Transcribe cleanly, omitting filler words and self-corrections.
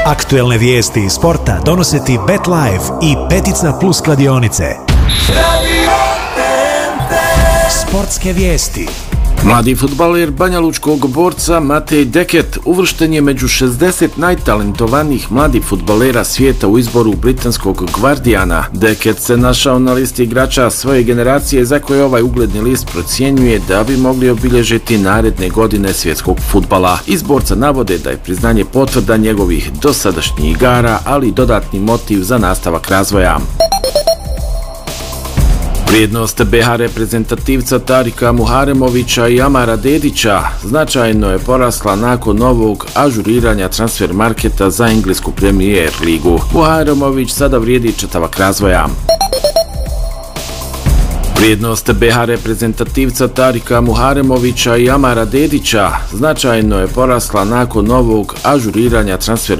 Aktuelne vijesti iz sporta donose ti BetLife i Petica Plus kladionice. Sportske vijesti. Mladi fudbaler banjalučkog borca Matej Deket uvršten je među 60 najtalentovanijih mladih fudbalera svijeta u izboru britanskog Guardiana. Deket se našao na listi igrača svoje generacije za koje ovaj ugledni list procjenjuje da bi mogli obilježiti naredne godine svjetskog fudbala. Iz borca navode da je priznanje potvrda njegovih dosadašnjih igara, ali i dodatni motiv za nastavak razvoja. Vrijednost BH reprezentativca Tarika Muharemovića i Amara Dedića značajno je porasla nakon novog ažuriranja transfer marketa za englesku Premier ligu. Muharemović sada vrijedi četavak razvoja. Vrijednost BH reprezentativca Tarika Muharemovića i Amara Dedića značajno je porasla nakon novog ažuriranja transfer